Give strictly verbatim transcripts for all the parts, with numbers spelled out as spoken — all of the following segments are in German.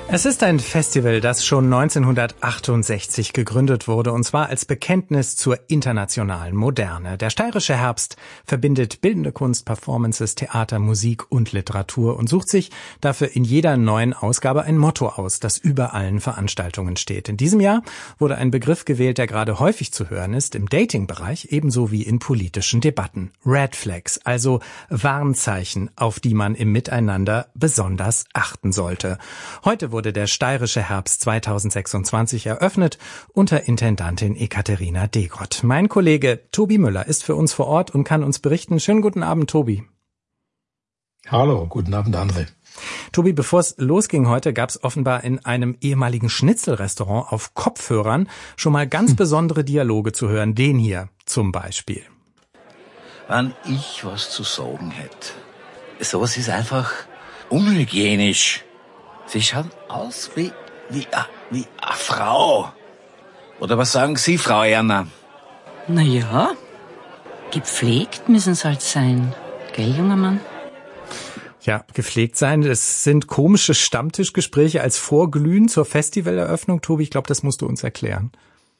Es ist ein Festival, das schon neunzehnhundertachtundsechzig gegründet wurde, und zwar als Bekenntnis zur internationalen Moderne. Der Steirische Herbst verbindet bildende Kunst, Performances, Theater, Musik und Literatur und sucht sich dafür in jeder neuen Ausgabe ein Motto aus, das über allen Veranstaltungen steht. In diesem Jahr wurde ein Begriff gewählt, der gerade häufig zu hören ist, im Dating-Bereich ebenso wie in politischen Debatten. Red Flags, also Warnzeichen, auf die man im Miteinander besonders achten sollte. Heute wurde der Steirische Herbst zweitausendsechsundzwanzig eröffnet unter Intendantin Ekaterina Degott. Mein Kollege Tobi Müller ist für uns vor Ort und kann uns berichten. Schönen guten Abend, Tobi. Hallo, guten Abend, André. Tobi, bevor es losging heute, gab es offenbar in einem ehemaligen Schnitzelrestaurant auf Kopfhörern schon mal ganz hm. besondere Dialoge zu hören. Den hier zum Beispiel. Wenn ich was zu sagen hätte, sowas ist einfach unhygienisch. Sie schauen aus wie, wie, wie eine Frau. Oder was sagen Sie, Frau Erna? Na ja, gepflegt müssen sie halt sein. Gell, junger Mann? Ja, gepflegt sein. Es sind komische Stammtischgespräche als Vorglühen zur Festivaleröffnung. Tobi, ich glaube, das musst du uns erklären.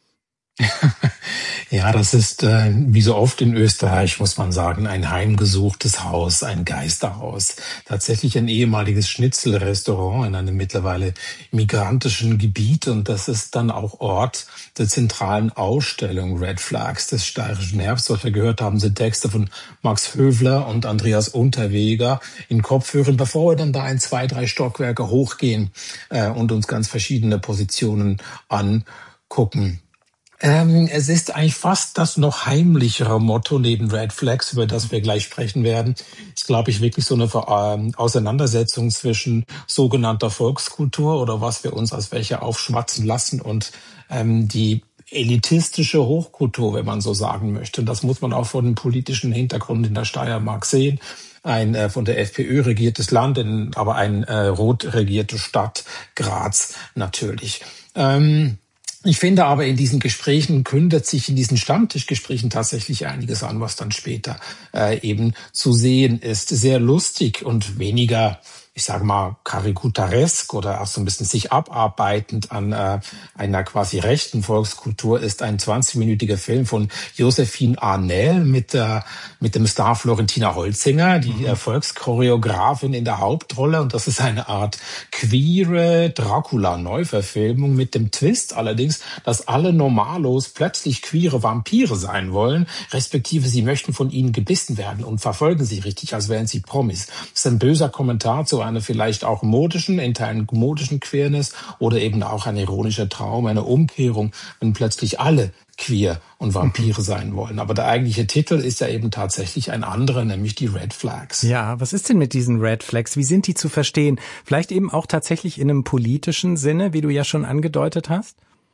Ja, das ist, äh, wie so oft in Österreich, muss man sagen, ein heimgesuchtes Haus, ein Geisterhaus. Tatsächlich ein ehemaliges Schnitzelrestaurant in einem mittlerweile migrantischen Gebiet. Und das ist dann auch Ort der zentralen Ausstellung Red Flags des Steirischen Herbst. Was wir gehört haben, sind Texte von Max Höfler und Andreas Unterweger in Kopfhörern, bevor wir dann da in zwei, drei Stockwerke hochgehen äh, und uns ganz verschiedene Positionen angucken. Ähm, es ist eigentlich fast das noch heimlichere Motto neben Red Flags, über das wir gleich sprechen werden. Ist, glaube ich, wirklich so eine ähm, Auseinandersetzung zwischen sogenannter Volkskultur oder was wir uns als welche aufschwatzen lassen und ähm, die elitistische Hochkultur, wenn man so sagen möchte. Und das muss man auch vor dem politischen Hintergrund in der Steiermark sehen. Ein äh, von der FPÖ regiertes Land, in, aber ein äh, rot regierte Stadt, Graz natürlich. Ähm, Ich finde aber, in diesen Gesprächen kündet sich in diesen Stammtischgesprächen tatsächlich einiges an, was dann später äh, eben zu sehen ist. Sehr lustig und weniger, ich sage mal, karikaturesk oder auch so ein bisschen sich abarbeitend an äh, einer quasi rechten Volkskultur ist ein zwanzigminütiger Film von Josephine Arnell mit äh, mit dem Star Florentina Holzinger, die mhm. Volkschoreografin in der Hauptrolle. Und das ist eine Art queere Dracula-Neuverfilmung mit dem Twist allerdings, dass alle Normalos plötzlich queere Vampire sein wollen, respektive sie möchten von ihnen gebissen werden und verfolgen sie richtig, als wären sie Promis. Das ist ein böser Kommentar zu einer vielleicht auch modischen, in Teilen modischen Queerness oder eben auch ein ironischer Traum, eine Umkehrung, wenn plötzlich alle queer und Vampire sein wollen. Aber der eigentliche Titel ist ja eben tatsächlich ein anderer, nämlich die Red Flags. Ja, was ist denn mit diesen Red Flags? Wie sind die zu verstehen? Vielleicht eben auch tatsächlich in einem politischen Sinne, wie du ja schon angedeutet hast?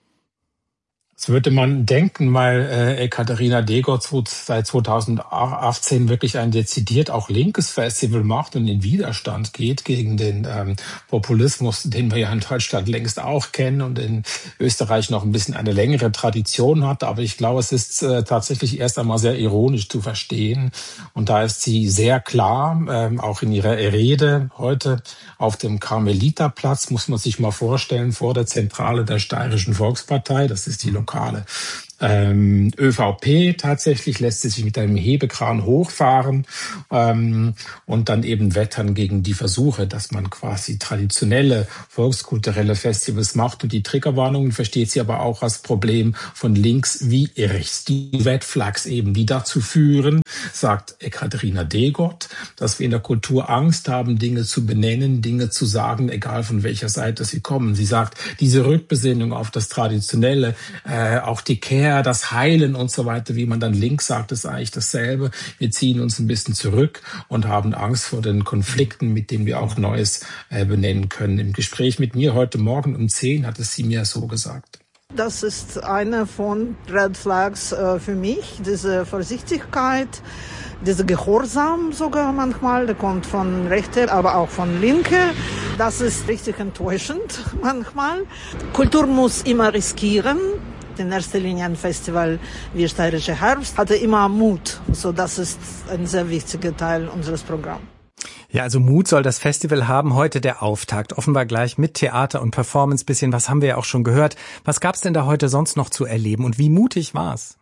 Das würde man denken, weil äh, Ekaterina Degott seit zweitausendachtzehn wirklich ein dezidiert auch linkes Festival macht und in Widerstand geht gegen den ähm, Populismus, den wir ja in Deutschland längst auch kennen und in Österreich noch ein bisschen eine längere Tradition hat. Aber ich glaube, es ist äh, tatsächlich erst einmal sehr ironisch zu verstehen. Und da ist sie sehr klar, ähm, auch in ihrer Rede heute auf dem Karmeliterplatz, muss man sich mal vorstellen, vor der Zentrale der Steirischen Volkspartei. Das ist die lokale ähm, ÖVP. Tatsächlich lässt sie sich mit einem Hebekran hochfahren ähm, und dann eben wettern gegen die Versuche, dass man quasi traditionelle volkskulturelle Festivals macht. Und die Triggerwarnungen versteht sie aber auch als Problem von links wie rechts. Die Red Flags eben, die dazu führen, sagt Ekaterina Degott, dass wir in der Kultur Angst haben, Dinge zu benennen, Dinge zu sagen, egal von welcher Seite sie kommen. Sie sagt, diese Rückbesinnung auf das Traditionelle, äh, auch die Care, das Heilen und so weiter, wie man dann links sagt, ist eigentlich dasselbe. Wir ziehen uns ein bisschen zurück und haben Angst vor den Konflikten, mit denen wir auch Neues äh, benennen können. Im Gespräch mit mir heute Morgen um zehn hat es sie mir so gesagt. Das ist eine von Red Flags äh, für mich, diese Vorsichtigkeit, dieser Gehorsam sogar manchmal, der kommt von Rechte, aber auch von Linke. Das ist richtig enttäuschend manchmal. Kultur muss immer riskieren. In erster Linie ein Festival wie Steirischer Herbst hatte immer Mut. So, das ist ein sehr wichtiger Teil unseres Programms. Ja, also Mut soll das Festival haben. Heute der Auftakt. Offenbar gleich mit Theater und Performance. Bisschen was haben wir ja auch schon gehört. Was gab's denn da heute sonst noch zu erleben und wie mutig war's?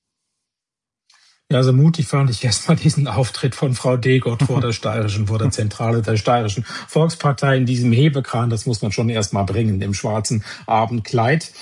Ja, so mutig fand ich erstmal diesen Auftritt von Frau Degott vor der steirischen, vor der Zentrale der steirischen Volkspartei in diesem Hebekran. Das muss man schon erstmal bringen, im schwarzen Abendkleid.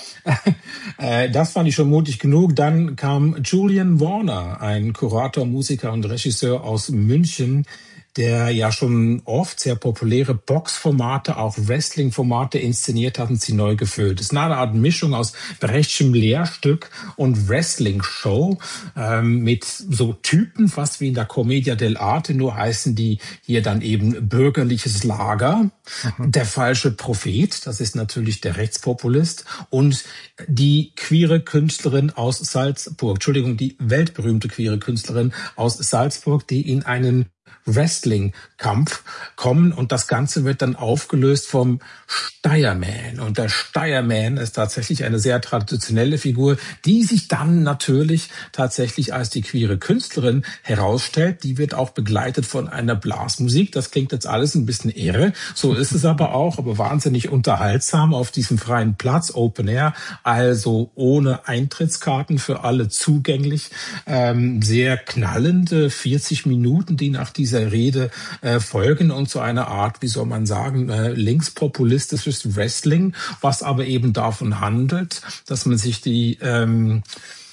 Das fand ich schon mutig genug. Dann kam Julian Warner, ein Kurator, Musiker und Regisseur aus München, der ja schon oft sehr populäre Boxformate, auch Wrestling-Formate inszeniert hat und sie neu gefüllt. Es ist eine Art Mischung aus Brechtschem Lehrstück und Wrestling-Show ähm, mit so Typen, fast wie in der Commedia dell'arte, nur heißen die hier dann eben bürgerliches Lager, mhm. der falsche Prophet, das ist natürlich der Rechtspopulist, und die queere Künstlerin aus Salzburg, Entschuldigung, die weltberühmte queere Künstlerin aus Salzburg, die in einen Wrestling-Kampf kommen, und das Ganze wird dann aufgelöst vom Steierman. Und der Steierman ist tatsächlich eine sehr traditionelle Figur, die sich dann natürlich tatsächlich als die queere Künstlerin herausstellt. Die wird auch begleitet von einer Blasmusik. Das klingt jetzt alles ein bisschen irre. So ist es aber auch, aber wahnsinnig unterhaltsam auf diesem freien Platz, Open Air, also ohne Eintrittskarten für alle zugänglich. Ähm, sehr knallende vierzig Minuten, die nach dieser Rede äh, folgen, und so eine Art, wie soll man sagen, äh, linkspopulistisches Wrestling, was aber eben davon handelt, dass man sich die ähm,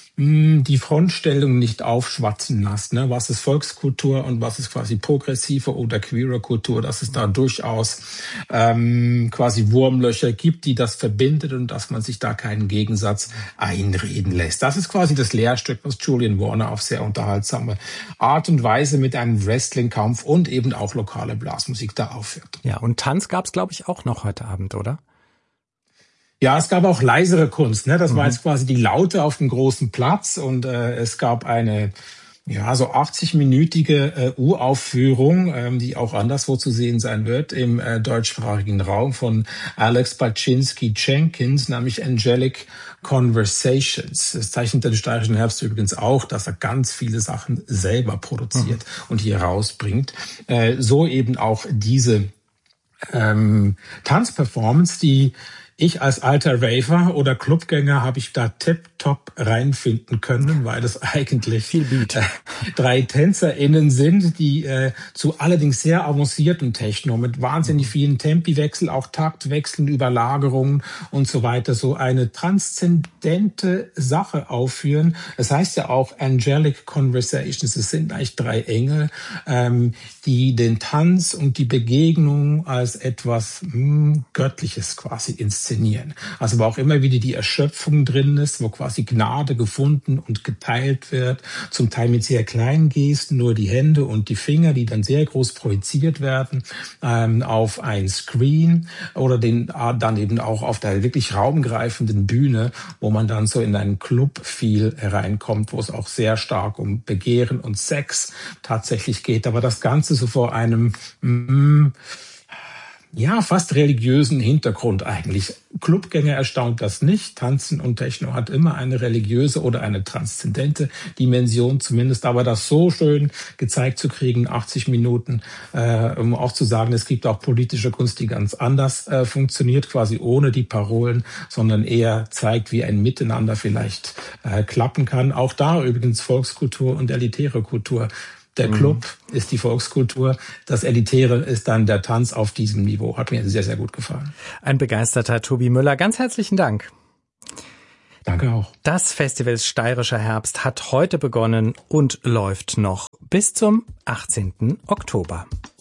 die Frontstellung nicht aufschwatzen lässt, ne? Was ist Volkskultur und was ist quasi progressive oder queere Kultur, dass es da durchaus ähm, quasi Wurmlöcher gibt, die das verbindet, und dass man sich da keinen Gegensatz einreden lässt. Das ist quasi das Lehrstück, was Julian Warner auf sehr unterhaltsame Art und Weise mit einem Wrestling-Kampf und eben auch lokale Blasmusik da aufführt. Ja, und Tanz gab's, glaube ich, auch noch heute Abend, oder? Ja, es gab auch leisere Kunst, ne? Das war jetzt quasi die Laute auf dem großen Platz, und äh, es gab eine ja so achtzig-minütige äh, Uraufführung, ähm, die auch anderswo zu sehen sein wird im äh, deutschsprachigen Raum, von Alex Baczynski-Jenkins, nämlich Angelic Conversations. Das zeichnet den steirischen Herbst übrigens auch, dass er ganz viele Sachen selber produziert mhm. und hier rausbringt. Äh, so eben auch diese ähm, Tanzperformance, die ich als alter Raver oder Clubgänger habe ich da tipptopp reinfinden können, weil es eigentlich viel Beat. Äh, drei TänzerInnen sind, die äh, zu allerdings sehr avancierten Techno mit wahnsinnig vielen Tempiwechsel, auch Taktwechseln, Überlagerungen und so weiter, so eine transzendente Sache aufführen. Es heißt ja auch Angelic Conversations. Es sind eigentlich drei Engel, ähm, die den Tanz und die Begegnung als etwas mh, Göttliches quasi inszenieren. Also aber auch immer wieder die Erschöpfung drin ist, wo quasi Gnade gefunden und geteilt wird, zum Teil mit sehr kleinen Gesten, nur die Hände und die Finger, die dann sehr groß projiziert werden ähm, auf ein Screen oder den dann eben auch auf der wirklich raumgreifenden Bühne, wo man dann so in einen Club-Feel hereinkommt, wo es auch sehr stark um Begehren und Sex tatsächlich geht. Aber das Ganze so vor einem mm, ja, fast religiösen Hintergrund eigentlich. Clubgänger erstaunt das nicht. Tanzen und Techno hat immer eine religiöse oder eine transzendente Dimension zumindest. Aber das so schön gezeigt zu kriegen, achtzig Minuten, äh, um auch zu sagen, es gibt auch politische Kunst, die ganz anders äh, funktioniert, quasi ohne die Parolen, sondern eher zeigt, wie ein Miteinander vielleicht äh, klappen kann. Auch da übrigens Volkskultur und elitäre Kultur. Der Club mhm. ist die Volkskultur, das Elitäre ist dann der Tanz auf diesem Niveau. Hat mir sehr, sehr gut gefallen. Ein begeisterter Tobi Müller. Ganz herzlichen Dank. Danke auch. Das Festival Steirischer Herbst hat heute begonnen und läuft noch bis zum achtzehnten Oktober.